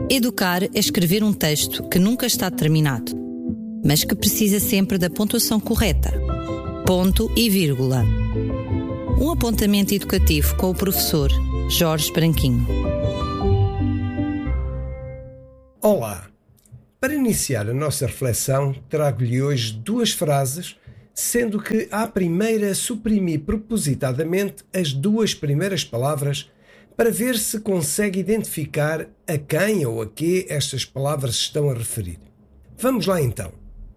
Educar é escrever um texto que nunca está terminado, mas que precisa sempre da pontuação correta. Ponto e vírgula. Um apontamento educativo com o professor Jorge Branquinho. Olá! Para iniciar a nossa reflexão, trago-lhe hoje duas frases, sendo que à primeira suprimi propositadamente as duas primeiras palavras para ver se consegue identificar a quem ou a que estas palavras estão a referir. Vamos lá então.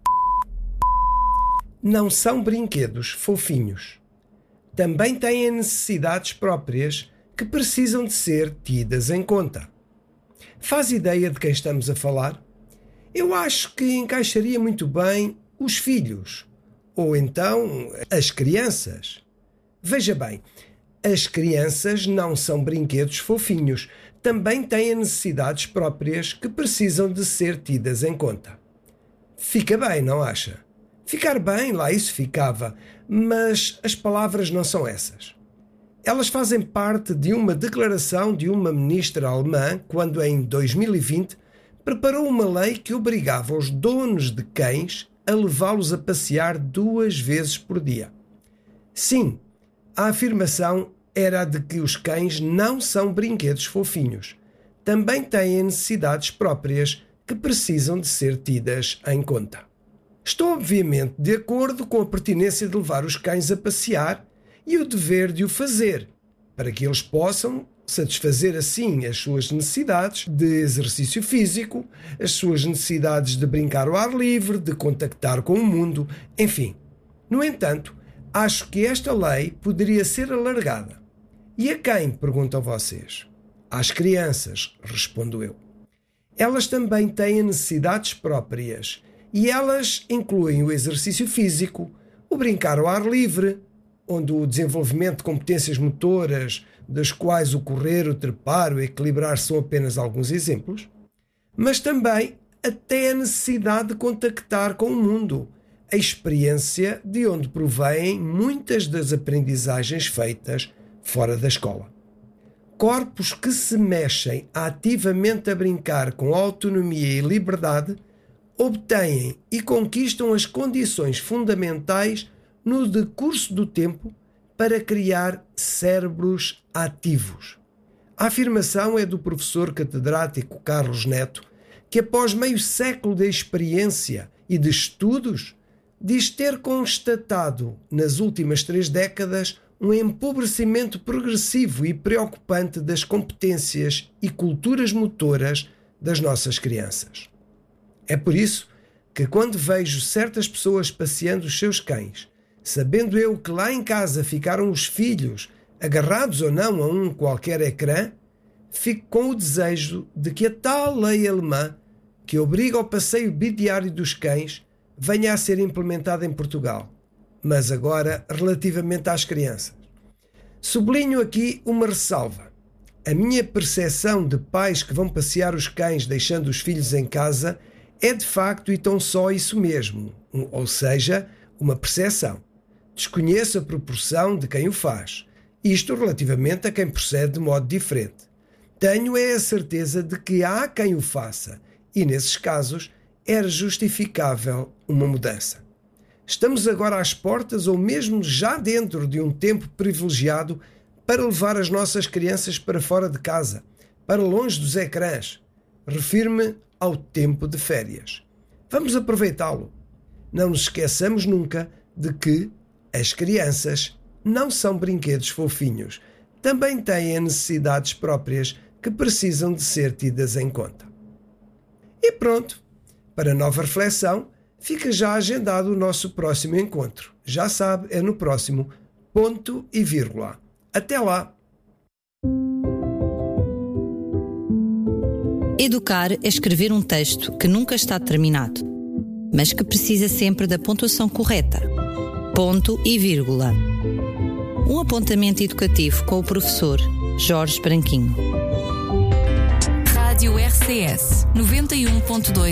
Não são brinquedos fofinhos. Também têm necessidades próprias que precisam de ser tidas em conta. Faz ideia de quem estamos a falar? Eu acho que encaixaria muito bem os filhos, ou então as crianças. Veja bem, as crianças não são brinquedos fofinhos, também têm necessidades próprias que precisam de ser tidas em conta. Fica bem, não acha? Ficar bem, lá isso ficava, mas as palavras não são essas. Elas fazem parte de uma declaração de uma ministra alemã quando, em 2020, preparou uma lei que obrigava os donos de cães a levá-los a passear 2 vezes por dia. Sim, a afirmação era a de que os cães não são brinquedos fofinhos. Também têm necessidades próprias que precisam de ser tidas em conta. Estou obviamente de acordo com a pertinência de levar os cães a passear e o dever de o fazer, para que eles possam satisfazer assim as suas necessidades de exercício físico, as suas necessidades de brincar ao ar livre, de contactar com o mundo, enfim. No entanto, acho que esta lei poderia ser alargada. E a quem, perguntam vocês? Às crianças, respondo eu. Elas também têm necessidades próprias e elas incluem o exercício físico, o brincar ao ar livre, onde o desenvolvimento de competências motoras, das quais o correr, o trepar, o equilibrar são apenas alguns exemplos, mas também até a necessidade de contactar com o mundo, a experiência de onde provêm muitas das aprendizagens feitas fora da escola. Corpos que se mexem ativamente a brincar com autonomia e liberdade obtêm e conquistam as condições fundamentais no decurso do tempo para criar cérebros ativos. A afirmação é do professor catedrático Carlos Neto, que após meio século de experiência e de estudos, diz ter constatado nas últimas 3 décadas um empobrecimento progressivo e preocupante das competências e culturas motoras das nossas crianças. É por isso que quando vejo certas pessoas passeando os seus cães, sabendo eu que lá em casa ficaram os filhos, agarrados ou não a um qualquer ecrã, fico com o desejo de que a tal lei alemã, que obriga ao passeio bidiário dos cães, venha a ser implementada em Portugal. Mas agora, relativamente às crianças. Sublinho aqui uma ressalva. A minha percepção de pais que vão passear os cães deixando os filhos em casa é de facto e tão só isso mesmo, ou seja, uma percepção. Desconheço a proporção de quem o faz, isto relativamente a quem procede de modo diferente. Tenho é a certeza de que há quem o faça e, nesses casos, era justificável uma mudança. Estamos agora às portas ou mesmo já dentro de um tempo privilegiado para levar as nossas crianças para fora de casa, para longe dos ecrãs. Refiro-me ao tempo de férias. Vamos aproveitá-lo. Não nos esqueçamos nunca de que as crianças não são brinquedos fofinhos. Também têm necessidades próprias que precisam de ser tidas em conta. E pronto, para nova reflexão, fica já agendado o nosso próximo encontro. Já sabe, é no próximo ponto e vírgula. Até lá! Educar é escrever um texto que nunca está terminado, mas que precisa sempre da pontuação correta. Ponto e vírgula. Um apontamento educativo com o professor Jorge Branquinho. Rádio RCS 91.2